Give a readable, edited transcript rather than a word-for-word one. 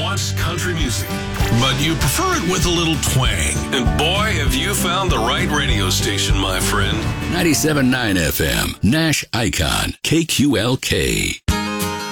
wants country music, but you prefer it with a little twang. And boy, have you found the right radio station, my friend. 97.9 FM, Nash Icon, KQLK.